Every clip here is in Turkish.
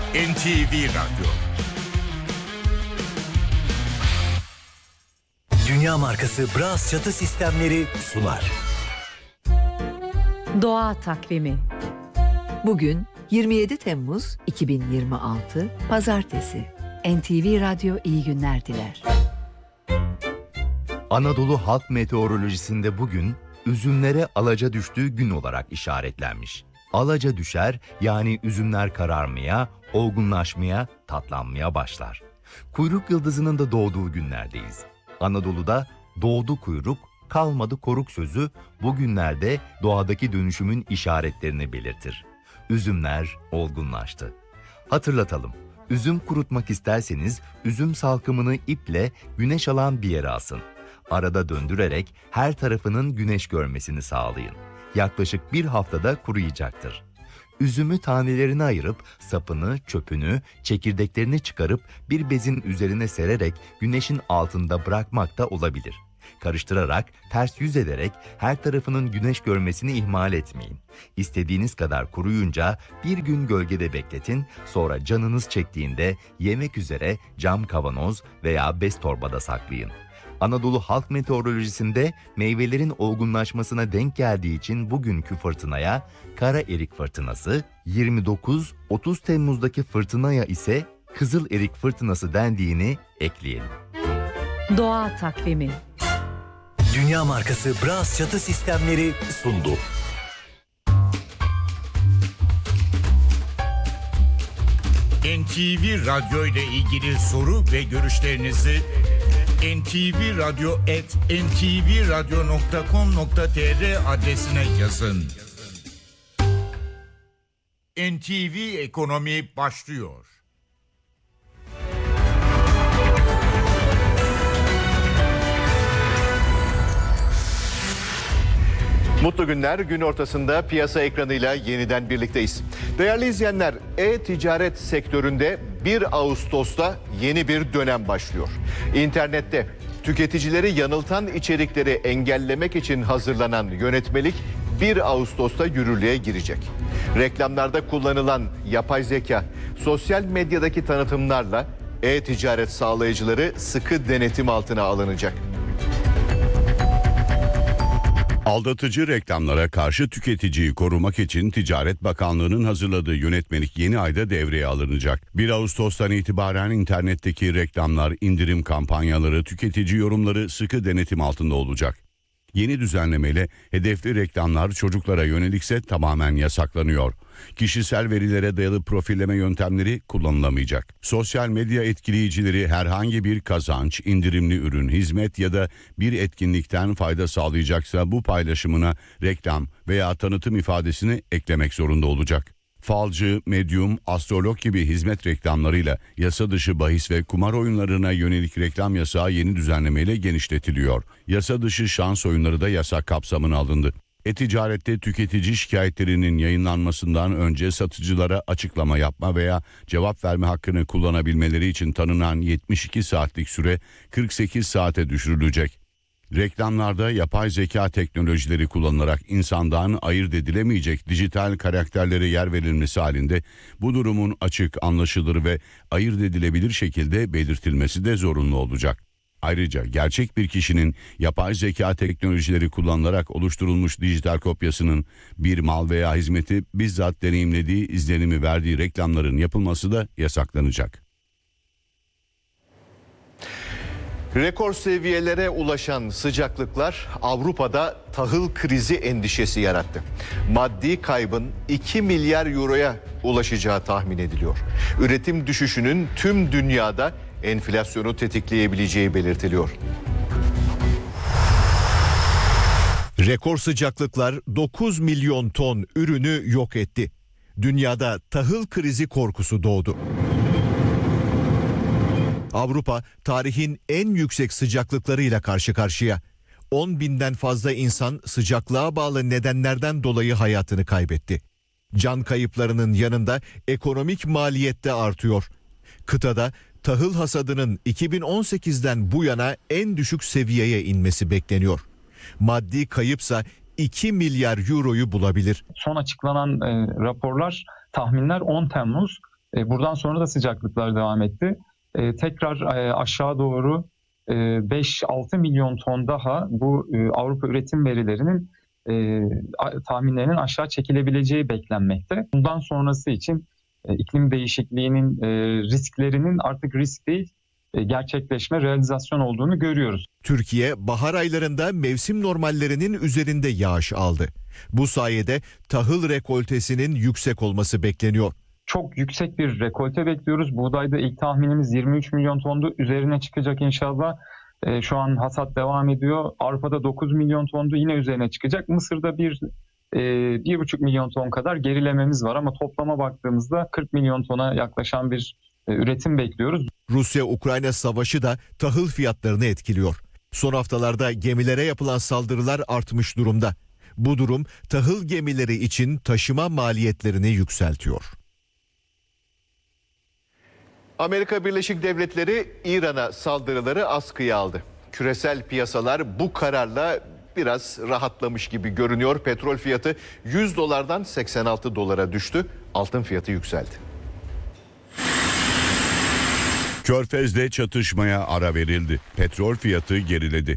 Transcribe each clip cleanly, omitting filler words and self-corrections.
NTV Radyo. Dünya markası Bras çatı sistemleri sunar. Doğa takvimi. Bugün 27 Temmuz 2026 Pazartesi. NTV Radyo iyi günler diler. Anadolu halk meteorolojisinde bugün üzümlere alaca düştüğü gün olarak işaretlenmiş. Alaca düşer, yani üzümler kararmaya, olgunlaşmaya, tatlanmaya başlar. Kuyruk yıldızının da doğduğu günlerdeyiz. Anadolu'da doğdu kuyruk, kalmadı koruk sözü bugünlerde doğadaki dönüşümün işaretlerini belirtir. Üzümler olgunlaştı. Hatırlatalım, üzüm kurutmak isterseniz üzüm salkımını iple güneş alan bir yere asın. Arada döndürerek her tarafının güneş görmesini sağlayın. Yaklaşık bir haftada kuruyacaktır. Üzümü tanelerine ayırıp sapını, çöpünü, çekirdeklerini çıkarıp bir bezin üzerine sererek güneşin altında bırakmak da olabilir. Karıştırarak, ters yüz ederek her tarafının güneş görmesini ihmal etmeyin. İstediğiniz kadar kuruyunca bir gün gölgede bekletin, sonra canınız çektiğinde yemek üzere cam kavanoz veya bez torbada saklayın. Anadolu halk meteorolojisinde meyvelerin olgunlaşmasına denk geldiği için bugünkü fırtınaya kara erik fırtınası, 29-30 Temmuz'daki fırtınaya ise kızıl erik fırtınası dendiğini ekleyelim. Doğa takvimi. Dünya markası Bras çatı sistemleri sundu. NTV Radyo ile ilgili soru ve görüşlerinizi ntvradio@ntvradio.com.tr adresine yazın. NTV Ekonomi başlıyor. Mutlu günler, gün ortasında piyasa ekranıyla yeniden birlikteyiz. Değerli izleyenler, e-ticaret sektöründe 1 Ağustos'ta yeni bir dönem başlıyor. İnternette tüketicileri yanıltan içerikleri engellemek için hazırlanan yönetmelik 1 Ağustos'ta yürürlüğe girecek. Reklamlarda kullanılan yapay zeka, sosyal medyadaki tanıtımlarla e-ticaret sağlayıcıları sıkı denetim altına alınacak. Aldatıcı reklamlara karşı tüketiciyi korumak için Ticaret Bakanlığı'nın hazırladığı yönetmelik yeni ayda devreye alınacak. 1 Ağustos'tan itibaren internetteki reklamlar, indirim kampanyaları, tüketici yorumları sıkı denetim altında olacak. Yeni düzenlemeyle hedefli reklamlar çocuklara yönelikse tamamen yasaklanıyor. Kişisel verilere dayalı profilleme yöntemleri kullanılamayacak. Sosyal medya etkileyicileri herhangi bir kazanç, indirimli ürün, hizmet ya da bir etkinlikten fayda sağlayacaksa bu paylaşımına reklam veya tanıtım ifadesini eklemek zorunda olacak. Falcı, medyum, astrolog gibi hizmet reklamlarıyla yasa dışı bahis ve kumar oyunlarına yönelik reklam yasağı yeni düzenlemeyle genişletiliyor. Yasa dışı şans oyunları da yasak kapsamına alındı. E-ticarette tüketici şikayetlerinin yayınlanmasından önce satıcılara açıklama yapma veya cevap verme hakkını kullanabilmeleri için tanınan 72 saatlik süre 48 saate düşürülecek. Reklamlarda yapay zeka teknolojileri kullanılarak insandan ayırt edilemeyecek dijital karakterlere yer verilmesi halinde bu durumun açık, anlaşılır ve ayırt edilebilir şekilde belirtilmesi de zorunlu olacak. Ayrıca gerçek bir kişinin yapay zeka teknolojileri kullanılarak oluşturulmuş dijital kopyasının bir mal veya hizmeti bizzat deneyimlediği izlenimi verdiği reklamların yapılması da yasaklanacak. Rekor seviyelere ulaşan sıcaklıklar Avrupa'da tahıl krizi endişesi yarattı. Maddi kaybın 2 milyar euroya ulaşacağı tahmin ediliyor. Üretim düşüşünün tüm dünyada enflasyonu tetikleyebileceği belirtiliyor. Rekor sıcaklıklar 9 milyon ton ürünü yok etti. Dünyada tahıl krizi korkusu doğdu. Avrupa tarihin en yüksek sıcaklıklarıyla karşı karşıya. 10 binden fazla insan sıcaklığa bağlı nedenlerden dolayı hayatını kaybetti. Can kayıplarının yanında ekonomik maliyet de artıyor. Kıtada tahıl hasadının 2018'den bu yana en düşük seviyeye inmesi bekleniyor. Maddi kayıpsa 2 milyar euroyu bulabilir. Son açıklanan raporlar, tahminler 10 Temmuz Buradan sonra da sıcaklıklar devam etti. Tekrar aşağı doğru 5-6 milyon ton daha bu Avrupa üretim verilerinin tahminlerinin aşağı çekilebileceği beklenmekte. Bundan sonrası için iklim değişikliğinin risklerinin artık risk değil, gerçekleşme, realizasyon olduğunu görüyoruz. Türkiye bahar aylarında mevsim normallerinin üzerinde yağış aldı. Bu sayede tahıl rekoltesinin yüksek olması bekleniyor. Çok yüksek bir rekolte bekliyoruz. Buğdayda ilk tahminimiz 23 milyon tondu. Üzerine çıkacak inşallah. Şu an hasat devam ediyor. Avrupa'da 9 milyon tondu, yine üzerine çıkacak. Mısır'da 1,5 milyon ton kadar gerilememiz var ama toplama baktığımızda 40 milyon tona yaklaşan bir üretim bekliyoruz. Rusya-Ukrayna savaşı da tahıl fiyatlarını etkiliyor. Son haftalarda gemilere yapılan saldırılar artmış durumda. Bu durum tahıl gemileri için taşıma maliyetlerini yükseltiyor. Amerika Birleşik Devletleri İran'a saldırıları askıya aldı. Küresel piyasalar bu kararla biraz rahatlamış gibi görünüyor. Petrol fiyatı 100 dolardan 86 dolara düştü. Altın fiyatı yükseldi. Körfez'de çatışmaya ara verildi. Petrol fiyatı geriledi.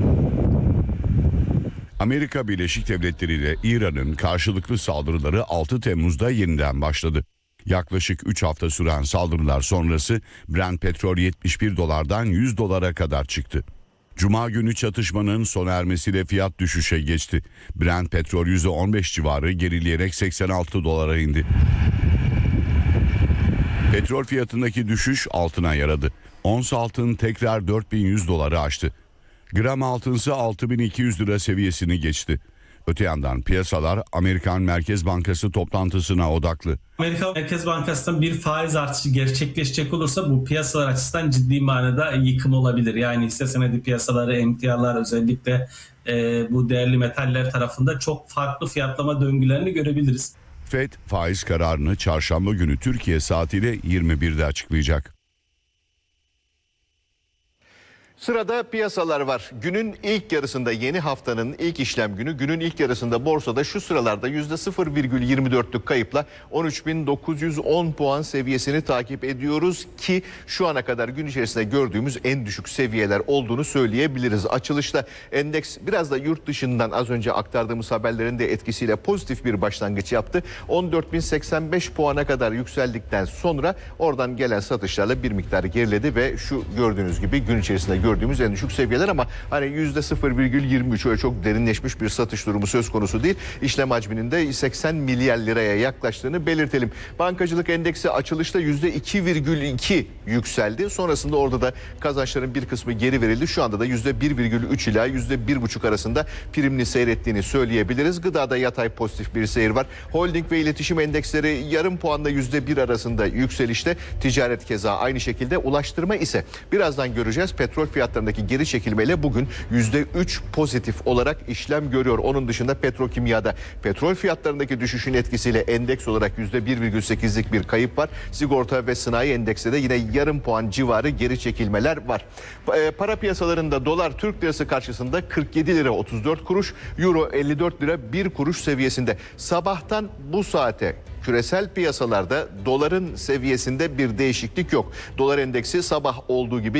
Amerika Birleşik Devletleri ile İran'ın karşılıklı saldırıları 6 Temmuz'da yeniden başladı. Yaklaşık 3 hafta süren saldırılar sonrası Brent petrol 71 dolardan 100 dolara kadar çıktı. Cuma günü çatışmanın sona ermesiyle fiyat düşüşe geçti. Brent petrol %15 civarı gerileyerek 86 dolara indi. Petrol fiyatındaki düşüş altına yaradı. Ons altın tekrar 4100 doları aştı. Gram altınsa 6200 lira seviyesini geçti. Öte yandan piyasalar Amerikan Merkez Bankası toplantısına odaklı. Amerika Merkez Bankası'nın bir faiz artışı gerçekleşecek olursa bu piyasalar açısından ciddi manada yıkım olabilir. Yani hisse senedi piyasaları, emtialar, özellikle bu değerli metaller tarafında çok farklı fiyatlama döngülerini görebiliriz. FED faiz kararını çarşamba günü Türkiye saatiyle 21'de açıklayacak. Sırada piyasalar var. Günün ilk yarısında, yeni haftanın ilk işlem günü, günün ilk yarısında borsada şu sıralarda %0,24'lük kayıpla 13.910 puan seviyesini takip ediyoruz ki şu ana kadar gün içerisinde gördüğümüz en düşük seviyeler olduğunu söyleyebiliriz. Açılışta endeks biraz da yurt dışından az önce aktardığımız haberlerin de etkisiyle pozitif bir başlangıç yaptı. 14.085 puana kadar yükseldikten sonra oradan gelen satışlarla bir miktar geriledi ve şu gördüğünüz gibi gün içerisinde gördüğümüz en düşük seviyeler ama hani %0,23 öyle çok derinleşmiş bir satış durumu söz konusu değil. İşlem hacminin de 80 milyar liraya yaklaştığını belirtelim. Bankacılık endeksi açılışta %2,2 yükseldi. Sonrasında orada da kazançların bir kısmı geri verildi. Şu anda da %1,3 ila %1,5 arasında primli seyrettiğini söyleyebiliriz. Gıdada yatay pozitif bir seyir var. Holding ve iletişim endeksleri yarım puanla %1 arasında yükselişte. Ticaret keza aynı şekilde. Ulaştırma ise birazdan göreceğiz. Petrol fiyatlarındaki geri çekilmeyle bugün %3 pozitif olarak işlem görüyor. Onun dışında petrokimyada petrol fiyatlarındaki düşüşün etkisiyle endeks olarak %1,8'lik bir kayıp var. Sigorta ve sanayi endeksinde de yine yarım puan civarı geri çekilmeler var. Para piyasalarında dolar Türk lirası karşısında 47 lira 34 kuruş, euro 54 lira 1 kuruş seviyesinde. Sabahtan bu saate küresel piyasalarda doların seviyesinde bir değişiklik yok. Dolar endeksi sabah olduğu gibi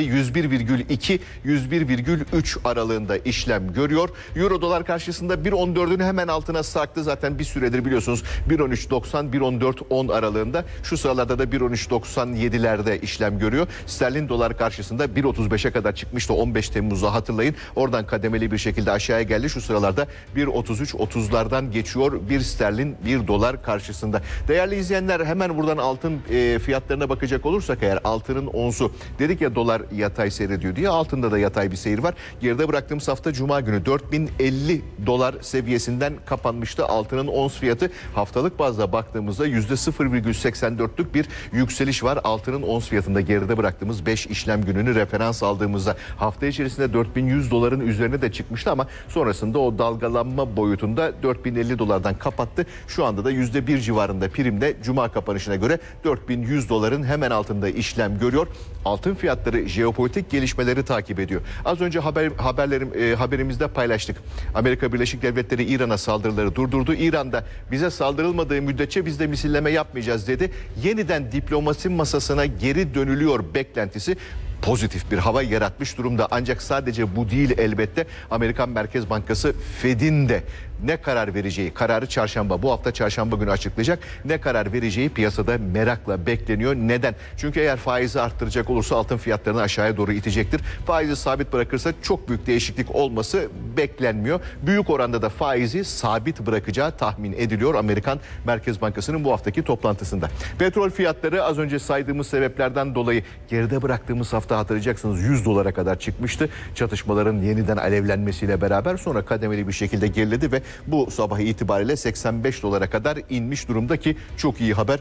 101,2-101,3 aralığında işlem görüyor. Euro dolar karşısında 1.14'ün hemen altına sarktı. Zaten bir süredir biliyorsunuz 1.13.90-1.14.10 aralığında. Şu sıralarda da 1.13.97'lerde işlem görüyor. Sterlin dolar karşısında 1.35'e kadar çıkmıştı 15 Temmuz'da hatırlayın. Oradan kademeli bir şekilde aşağıya geldi. Şu sıralarda 1.33-30'lardan geçiyor bir sterlin 1 dolar karşısında. Değerli izleyenler, hemen buradan altın fiyatlarına bakacak olursak eğer, altının onsu, dedik ya dolar yatay seyrediyor diye, altında da yatay bir seyir var. Geride bıraktığımız hafta Cuma günü 4050 dolar seviyesinden kapanmıştı altının ons fiyatı. Haftalık bazda baktığımızda %0,84'lük bir yükseliş var altının ons fiyatında. Geride bıraktığımız 5 işlem gününü referans aldığımızda hafta içerisinde 4100 doların üzerine de çıkmıştı ama sonrasında o dalgalanma boyutunda 4050 dolardan kapattı. Şu anda da %1 civarında civarında primde Cuma kapanışına göre 4100 doların hemen altında görüyor. Altın fiyatları jeopolitik gelişmeleri takip ediyor. Az önce haberimizde paylaştık. Amerika Birleşik Devletleri İran'a saldırıları durdurdu. İran'da bize saldırılmadığı müddetçe biz de misilleme yapmayacağız dedi. Yeniden diplomasi masasına geri dönülüyor beklentisi pozitif bir hava yaratmış durumda. Ancak sadece bu değil elbette. Amerikan Merkez Bankası Fed'in de ne karar vereceği, kararı çarşamba, bu hafta çarşamba günü açıklayacak. Ne karar vereceği piyasada merakla bekleniyor. Neden? Çünkü eğer faizi arttıracak olursa altın fiyatlarını aşağıya doğru itecektir. Faizi sabit bırakırsa çok büyük değişiklik olması beklenmiyor. Büyük oranda da faizi sabit bırakacağı tahmin ediliyor Amerikan Merkez Bankası'nın bu haftaki toplantısında. Petrol fiyatları az önce saydığımız sebeplerden dolayı geride bıraktığımız hafta hatırlayacaksınız 100 dolara kadar çıkmıştı. Çatışmaların yeniden alevlenmesiyle beraber sonra kademeli bir şekilde geriledi ve bu sabah itibariyle 85 dolara kadar inmiş durumda ki çok iyi haber.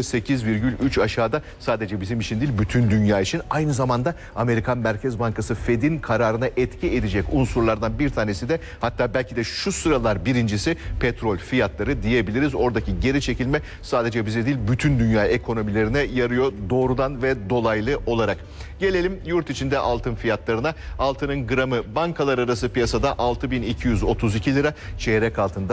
%8,3 aşağıda, sadece bizim için değil bütün dünya için. Aynı zamanda Amerikan Merkez Bankası Fed'in kararına etki edecek unsurlardan bir tanesi de, hatta belki de şu sıralar birincisi petrol fiyatları diyebiliriz. Oradaki geri çekilme sadece bize değil bütün dünya ekonomilerine yarıyor doğrudan ve dolaylı olarak. Gelelim yurt içinde altın fiyatlarına. Altının gramı bankalar arası piyasada 6.232 lira. Çeyrek altında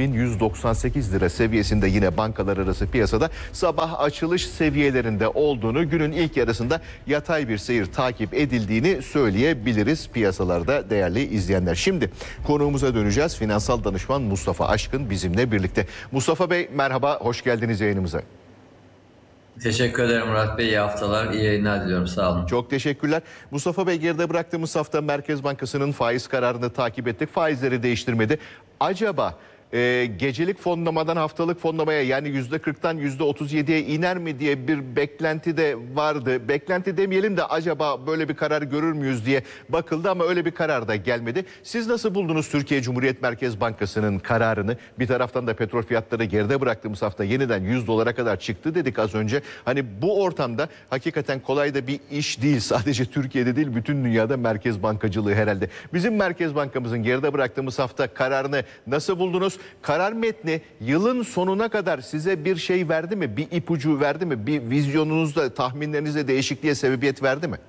10.198 lira seviyesinde yine bankalar arası piyasada. Sabah açılış seviyelerinde olduğunu, günün ilk yarısında yatay bir seyir takip edildiğini söyleyebiliriz piyasalarda değerli izleyenler. Şimdi konuğumuza döneceğiz. Finansal danışman Mustafa Aşkın bizimle birlikte. Mustafa Bey merhaba, hoş geldiniz yayınımıza. Teşekkür ederim Murat Bey. İyi haftalar, iyi yayınlar diliyorum. Sağ olun. Çok teşekkürler. Mustafa Bey, geride bıraktığımız hafta Merkez Bankası'nın faiz kararını takip ettik. Faizleri değiştirmedi. Acaba gecelik fonlamadan haftalık fonlamaya, yani %40'tan %37'ye iner mi diye bir beklenti de vardı. Beklenti demeyelim de acaba böyle bir karar görür müyüz diye bakıldı ama öyle bir karar da gelmedi. Siz nasıl buldunuz Türkiye Cumhuriyet Merkez Bankası'nın kararını? Bir taraftan da petrol fiyatları geride bıraktığımız hafta yeniden 100 dolara kadar çıktı dedik az önce. Hani bu ortamda hakikaten kolay da bir iş değil. Sadece Türkiye'de değil bütün dünyada merkez bankacılığı herhalde. Bizim Merkez Bankamızın geride bıraktığımız hafta kararını nasıl buldunuz? Karar metni yılın sonuna kadar size bir şey verdi mi? Bir ipucu verdi mi? Bir vizyonunuzda, tahminlerinizde değişikliğe sebebiyet verdi mi?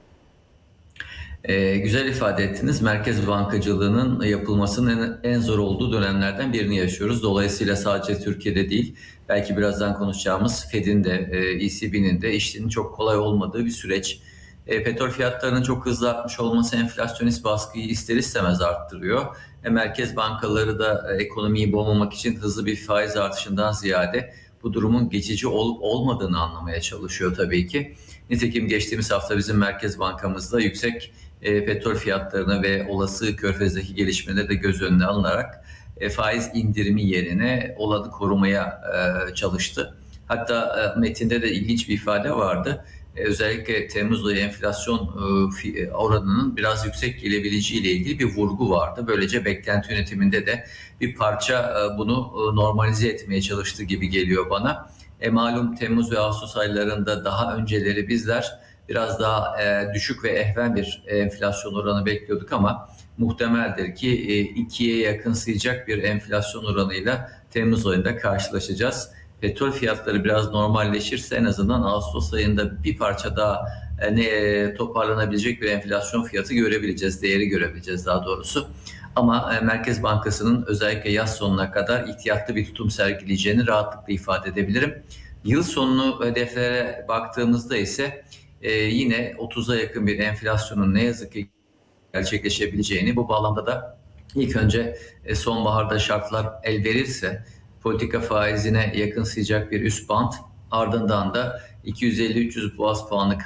Güzel ifade ettiniz. Merkez bankacılığının yapılmasının en zor olduğu dönemlerden birini yaşıyoruz. Dolayısıyla sadece Türkiye'de değil, belki birazdan konuşacağımız Fed'in de ECB'nin de işinin çok kolay olmadığı bir süreç. Petrol fiyatlarının çok hızlı artmış olması enflasyonist baskıyı ister istemez arttırıyor. Merkez bankaları da ekonomiyi boğmamak için hızlı bir faiz artışından ziyade bu durumun geçici olup olmadığını anlamaya çalışıyor tabii ki. Nitekim geçtiğimiz hafta bizim Merkez Bankamızda yüksek petrol fiyatlarını ve olası Körfez'deki gelişmeleri de göz önüne alınarak faiz indirimi yerine olanı korumaya çalıştı. Hatta metinde de ilginç bir ifade vardı. Özellikle Temmuz ayı enflasyon oranının biraz yüksek gelebileceği ile ilgili bir vurgu vardı. Böylece beklenti yönetiminde de bir parça bunu normalize etmeye çalıştığı gibi geliyor bana. Malum Temmuz ve Ağustos aylarında daha önceleri bizler biraz daha düşük ve ehven bir enflasyon oranı bekliyorduk ama muhtemeldir ki 2'ye yakınsayacak bir enflasyon oranıyla Temmuz ayında karşılaşacağız. Petrol fiyatları biraz normalleşirse en azından Ağustos ayında bir parça daha toparlanabilecek bir enflasyon fiyatı görebileceğiz, değeri görebileceğiz daha doğrusu. Ama Merkez Bankası'nın özellikle yaz sonuna kadar ihtiyatlı bir tutum sergileyeceğini rahatlıkla ifade edebilirim. Yıl sonu hedeflere baktığımızda ise yine 30'a yakın bir enflasyonun ne yazık ki gerçekleşebileceğini, bu bağlamda da ilk önce sonbaharda şartlar el verirse politika faizine yakınsayacak bir üst bant, ardından da 250-300 baz puanlık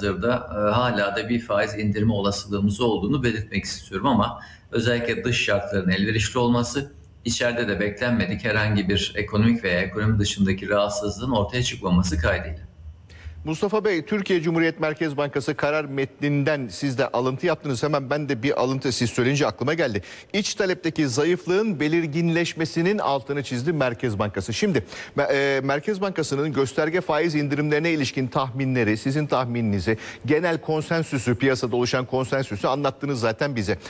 hala da bir faiz indirme olasılığımız olduğunu belirtmek istiyorum ama özellikle dış şartların elverişli olması, içeride de beklenmedik herhangi bir ekonomik veya ekonomi dışındaki rahatsızlığın ortaya çıkmaması kaydıyla. Mustafa Bey, Türkiye Cumhuriyet Merkez Bankası karar metninden siz de alıntı yaptınız. Hemen ben de bir alıntı siz söyleyince aklıma geldi. İç talepteki zayıflığın belirginleşmesinin altını çizdi Merkez Bankası. Şimdi Merkez Bankası'nın gösterge faiz indirimlerine ilişkin tahminleri, sizin tahmininizi, genel konsensüsü, piyasada oluşan konsensüsü anlattınız zaten bize.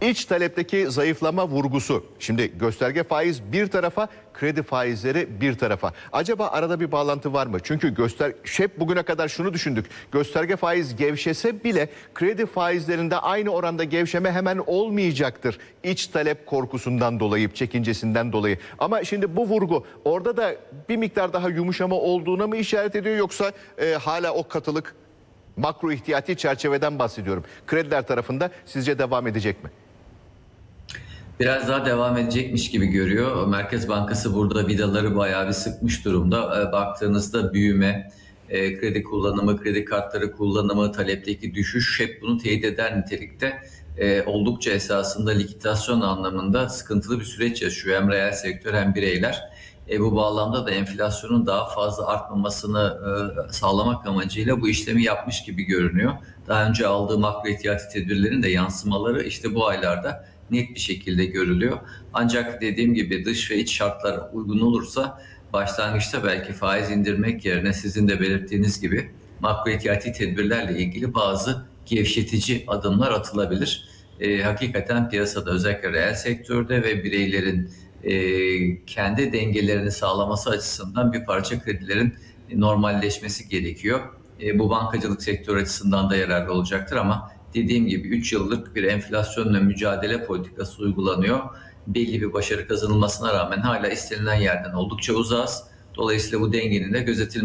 İç talepteki zayıflama vurgusu. Şimdi gösterge faiz bir tarafa, kredi faizleri bir tarafa. Acaba arada bir bağlantı var mı? Çünkü hep bugüne kadar şunu düşündük. Gösterge faiz gevşese bile kredi faizlerinde aynı oranda gevşeme hemen olmayacaktır. İç talep korkusundan dolayı, çekincesinden dolayı. Ama şimdi bu vurgu orada da bir miktar daha yumuşama olduğuna mı işaret ediyor, yoksa hala o katılık, makro ihtiyati çerçeveden bahsediyorum, krediler tarafında sizce devam edecek mi? Biraz daha devam edecekmiş gibi görüyor. Merkez Bankası burada vidaları bayağı bir sıkmış durumda. Baktığınızda büyüme, kredi kullanımı, kredi kartları kullanımı, talepteki düşüş hep bunu teyit eder nitelikte. Oldukça esasında likidasyon anlamında sıkıntılı bir süreç yaşıyor hem reel sektör hem bireyler. Bu bağlamda da enflasyonun daha fazla artmamasını sağlamak amacıyla bu işlemi yapmış gibi görünüyor. Daha önce aldığı makro ihtiyati tedbirlerin de yansımaları işte bu aylarda net bir şekilde görülüyor. Ancak dediğim gibi dış ve iç şartlar uygun olursa başlangıçta belki faiz indirmek yerine sizin de belirttiğiniz gibi makro ihtiyati tedbirlerle ilgili bazı gevşetici adımlar atılabilir. Hakikaten piyasada özellikle reel sektörde ve bireylerin kendi dengelerini sağlaması açısından bir parça kredilerin normalleşmesi gerekiyor. Bu bankacılık sektörü açısından da yararlı olacaktır ama dediğim gibi 3 yıllık bir enflasyonla mücadele politikası uygulanıyor. Belli bir başarı kazanılmasına rağmen hala istenilen yerden oldukça uzağız. Dolayısıyla bu dengenin de gözetilmesi